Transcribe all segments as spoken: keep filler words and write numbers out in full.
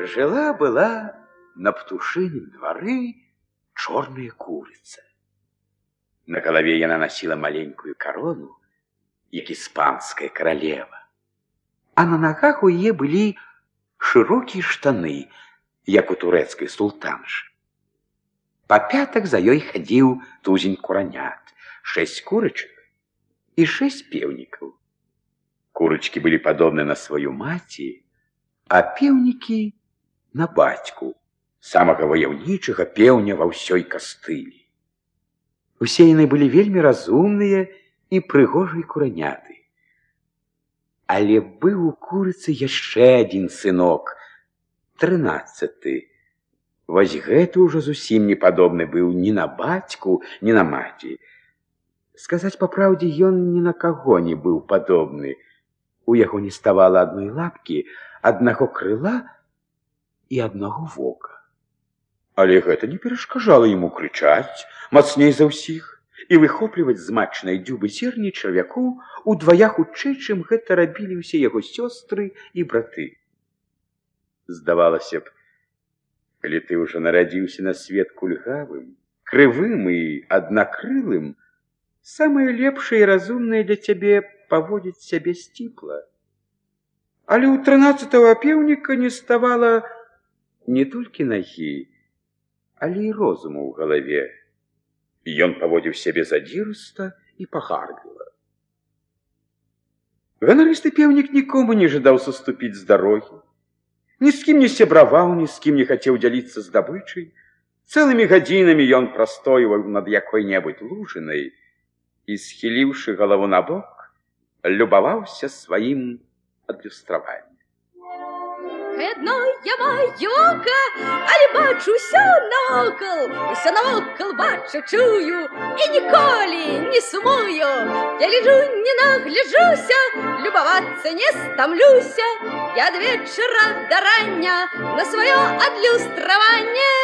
Жила-была на птушиным дворы черная курица. На голове яна носила маленькую корону, як испанская королева. А на ногах у яе были широкие штаны, як у турецкой султанши. По пяток за ёй ходил тузень куранят, шесть курочек и шесть певников. Курочки были подобны на свою мати, а певники на батьку, самого ваяўнічага пеўня во ўсёй кастылі. Усе яны былі вельмі разумныя і прыгожыя кураняты. Але быў у курыцы яшчэ адзін сынок, трынаццаты. Вось гэты ўжо зусім не падобны быў ні на бацьку, ні на маці. Сказаць па праўдзе, ён ні на каго не быў падобны. У яго не ставала адной лапкі, аднаго крыла і аднаго вока. Але гэта не перашкаджала яму крычаць мацней за ўсіх і выхопліваць з мачнай дзюбы зерні чарвякоў удвая хутчэй, чым гэта рабілі ўсе яго сёстры і браты. Здавалася б, калі ты ўжо нарадзіўся на свет кульгавым, крывым і аднакрылым, самае лепшае і разумнае для цябе паводзіць сябе сціпла. Але ў трынаццатага пеўніка не ставала не толькі нагі, але і розуму ў галаве. Ён паводзіў сябе задзірыста і пагардліва. Ганарысты пеўнік нікому не жадаў саступіць з дарогі, ні з кім не сябраваў, ні з кім не хацеў дзяліцца здабычай. Цэлымі гадзінамі ён прастойваў над якой-небудзь лужынай і, схіліўшы галаву на бок, любаваўся сваім адлюстраваннем. Одно я маю око, але бачу ўсё навокал, усё навокал бачу, чую, і ніколі не сумую. Я лежу, не нагляджуся, любавацца не стамлюся. Я ад вечара да рання на сваё адлюстраванне.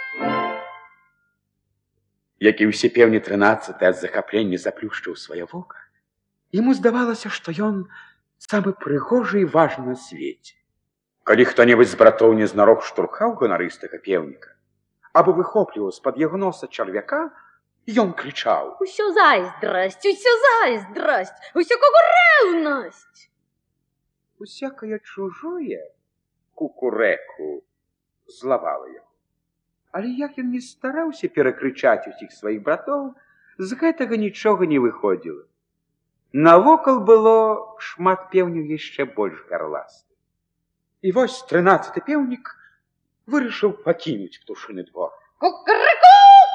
Як і ўсе пеўні трынаццаты ад захаплення заплюшчыў сваё вока, яму здавалася, што ён самы прыгожы і важны на свеце. Калі хто-небудзь з братоў незнарок штурхаў ганарыстага пеўніка, або выхопліваў з-пад яго носа чарвяка, ён крычаў: «Усё зайздрасць, усё зайздрасць, усё кукурэўнасць!» Усякае чужое кукурэку злавала яго. Але як ён не стараўся перакрычаць усіх сваіх братоў, з гэтага нічога не выходзіла. Навокал было шмат пеўняў яшчэ больш гарластых. І вось трынаццаты пеўнік вырашыў пакінуць птушыны двор. Кукареку!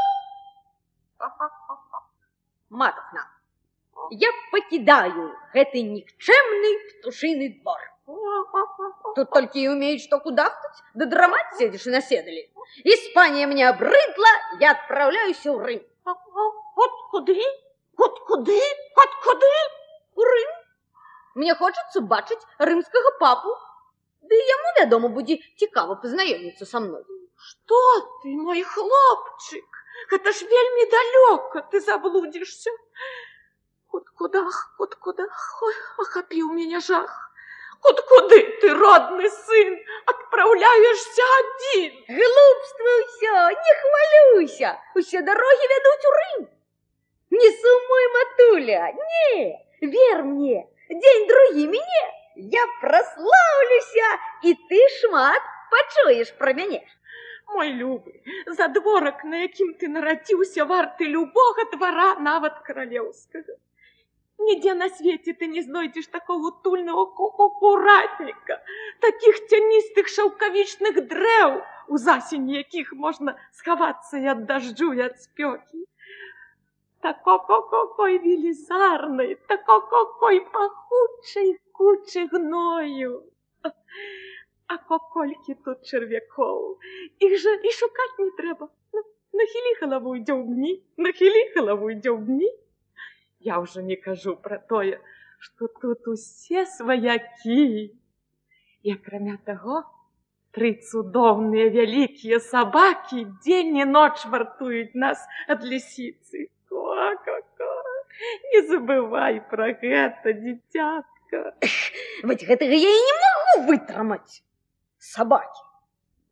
Матухна, я пакідаю гэты нікчэмны птушыны двор. Тут толькі і ўмеюць што кудахтаць, да драмаць седзіш і наседалі. Іспанія мне абрыдла, я адпраўляюся ў Рым. От куды? От куды? От куды? У Рым. Мне хочацца бачыць рымскага папу. Ды яму, вядома, будзе цікава пазнаёміцца са мной. Што ты, мой хлопчык? Гэта ж вельмі далёка, ты заблудзішся. Кут-кудах, кут-кудах, ой, ахапіў мяне жах. Кут-куды ты, родны сын, адпраўляешся адзін? Глупства ўсё, не хвалюйся, усе дарогі вядуць у Рым. Не сумуй, матуля, не, вер мне, дзень другі мяне. Я праслаўлюся, і ты шмат пачуеш пра мяне. Мой любы, задворак, на якім ты нарадзіўся, варты любога двара, нават каралеўскага. Нідзе на свеце ты не знойдзеш такого тульнага кукуратніка, такіх цяністых шаўкавічных дрэў, у засені якіх можна схавацца і ад дажджу, і ад спёкі. Тако-ко-ко-кой велізарнай, тако-ко-кой пахучай кучы гною. А коколькі тут чарвякоў, іх жа і шукаць не трэба. Нахілі галаву і дзяўбні, нахілі галаву і дзяўбні. Я ўжо не кажу пра тое, што тут усе сваякі. І акрамя таго, тры цудоўныя вялікія сабакі дзень і ноч вартуюць нас ад лісіцы. Ко-ко-ко, не забывай пра гэта, дзіцятка. Вось гэтага я і не магу вытрымаць. Сабакі.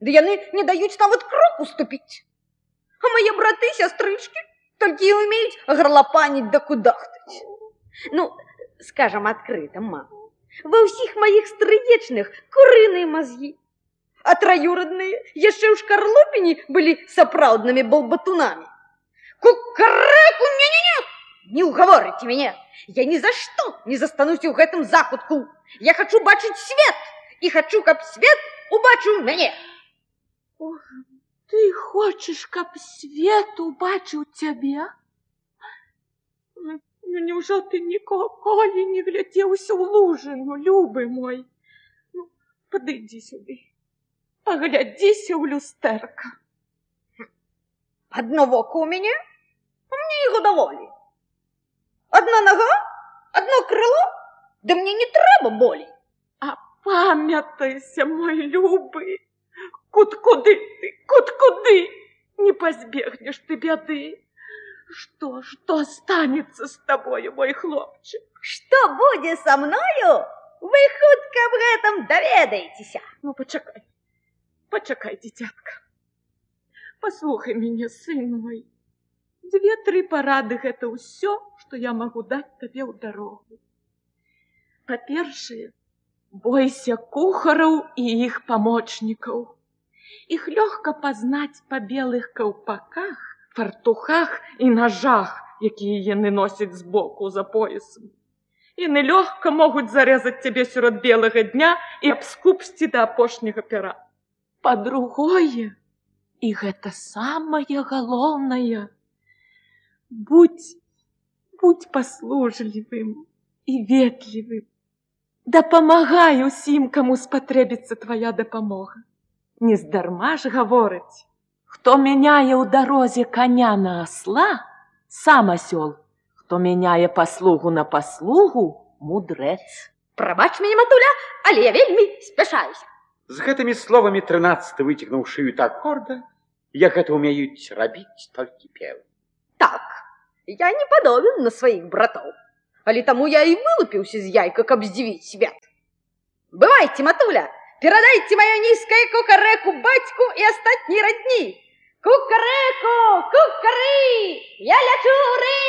Да яны не даюць нават кроку ступіць. А мае браты і сястрычкі толькі і умеюць гарлапаніць да кудахтаць. Ну, скажам адкрыта, мама, ва ўсіх маіх стрыечных курыныя мазгі, а траюродныя яшчэ ў шкарлупіні былі сапраўднымі балбатунамі. Кукарэку, не-не-не! Не угаворыце мяне! Я ні за што не застануся ў гэтым закутку. Я хачу бачыць свет і хачу, каб свет убачыў мяне. Ох, ты хочаш, каб свет убачыў цябе? Ну, няўжо ты ніколі не глядзеўся ў лужыну, любы мой? Ну, падыдзі сюды, паглядзіся ў люстэрка. Одно вока у мяне, а мне яго даволі. Одна нога, одно крыло, да мне не трэба болей. А памятайся, мой любы, куд-куды ты, куд-куды, не пазбегнеш ты бяды. Что, что станется с тобою, мой хлопчик? Что будет со мною? Вы хутка об гэтым даведаецеся. Ну, почакай, почакай, дзіцятка. Послухай мяне, сын мой. Две-тры парады – гэта ўсё, што я магу даць табе ў дарогу. Па-першае, бойся кухараў і іх памочнікаў. Іх лёгка пазнаць па белых каўпаках, фартухах і ножах, якія яны носяць збоку за поясам. Яны лёгка могуць зарэзаць цябе сярод белага дня і абскупсці да апошняга пера. Па-другое, і гэта самае галоўнае, будь, будь паслужлівым і ветлівым. Дапамагай усім, каму спатрэбіцца твая дапамога. Нездарма ж гавораць, хто мяняе ў дарозе коня на асла, сам асёл. Хто мяняе паслугу на паслугу, мудрэц. Прабач мяне, матуля, але я вельмі спяшаюся. З гэтымі словамі трынаццаты выцягнуў шыю так горда, як гэта ўмеюць рабіць толькі певы. Так, я не падобен на сваіх братоў, але таму я і вылупіўся з яйка, каб здзівіць свет. Бывайце, матуля, перадайце маё нізкае кукарэку бацьку і астатняй радні. Кукарэку, кукары, я лячу рыб!